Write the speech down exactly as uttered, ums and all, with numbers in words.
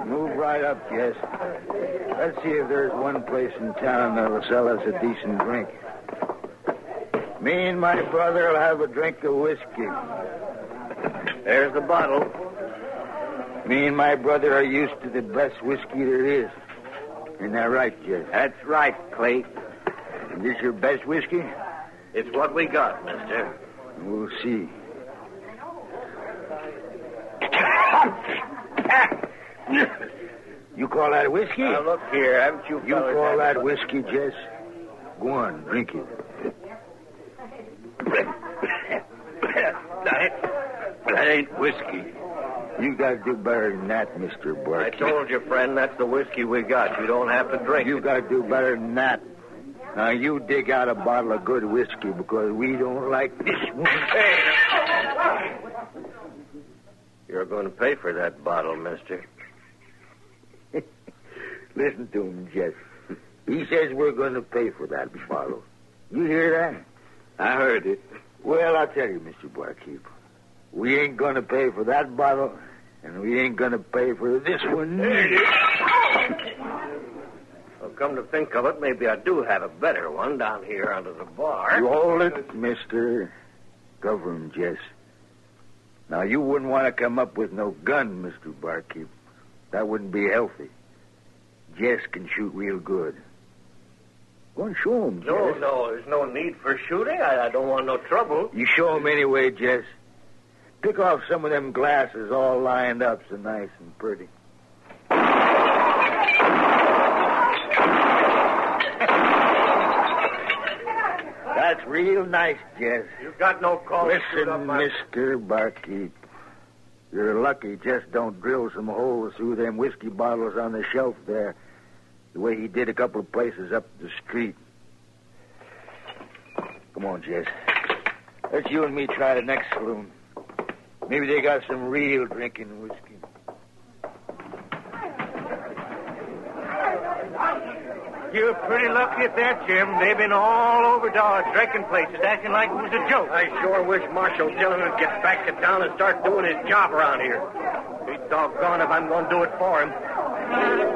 Move right up, Jess. Let's see if there's one place in town that'll sell us a decent drink. Me and my brother will have a drink of whiskey. There's the bottle. Me and my brother are used to the best whiskey there is. Isn't that right, Jess? That's right, Clay. Is this your best whiskey? It's what we got, mister. We'll see. You call that whiskey? Now, look here, haven't you You fellas call had- that whiskey, Jess? Go on, drink it. That ain't, that ain't whiskey. You got to do better than that, Mister I Barkeep. told you, friend, that's the whiskey we got. You don't have to drink You it. got to do better than that. Now, you dig out a bottle of good whiskey because we don't like this one. Hey. You're going to pay for that bottle, mister. Listen to him, Jess. He says we're going to pay for that bottle. You hear that? I heard it. Well, I'll tell you, Mister Barkeep. We ain't going to pay for that bottle, and we ain't going to pay for this one. Well, come to think of it, maybe I do have a better one down here under the bar. You hold it, Mister. Cover him, Jess. Now, you wouldn't want to come up with no gun, Mister Barkeep. That wouldn't be healthy. Jess can shoot real good. Go and show him, Jess. No, no, there's no need for shooting. I, I don't want no trouble. You show him anyway, Jess. Pick off some of them glasses all lined up so nice and pretty. That's real nice, Jess. You've got no call to shoot up Listen, my... Mister Barkeep. You're lucky Jess don't drill some holes through them whiskey bottles on the shelf there, the way he did a couple of places up the street. Come on, Jess. Let's you and me try the next saloon. Maybe they got some real drinking whiskey. You're pretty lucky at that, Jim. They've been all over Dodge, drinking places, acting like it was a joke. I sure wish Marshal Dillon would get back to town and start doing his job around here. Be doggone if I'm going to do it for him.